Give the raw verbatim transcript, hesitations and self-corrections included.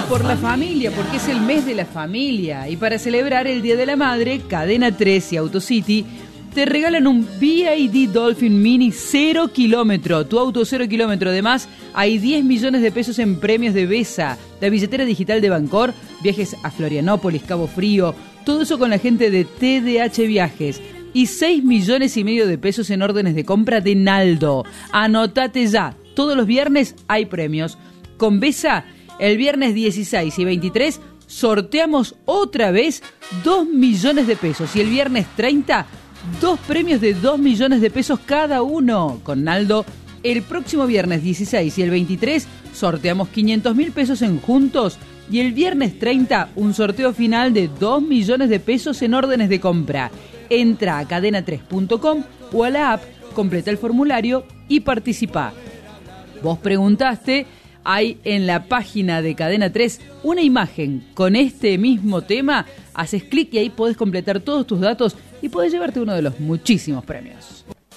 por la familia, porque es el mes de la familia. Y para celebrar el Día de la Madre, Cadena tres y AutoCity te regalan un B Y D Dolphin Mini cero kilómetro. Tu auto cero kilómetro. Además, hay diez millones de pesos en premios de Besa, la billetera digital de Bancor, viajes a Florianópolis, Cabo Frío. Todo eso con la gente de T D H Viajes. Y seis millones y medio de pesos en órdenes de compra de Naldo. Anotate ya. Todos los viernes hay premios. Con Besa, el viernes dieciséis y veintitrés sorteamos otra vez dos millones de pesos. Y el viernes treinta, dos premios de dos millones de pesos cada uno. Con Naldo, el próximo viernes dieciséis y el veintitrés sorteamos quinientos mil pesos en Juntos. Y el viernes treinta, un sorteo final de dos millones de pesos en órdenes de compra. Entra a cadena tres punto com o a la app, completa el formulario y participa. Vos preguntaste, hay en la página de Cadena tres una imagen con este mismo tema. Haces clic y ahí podés completar todos tus datos y podés llevarte uno de los muchísimos premios.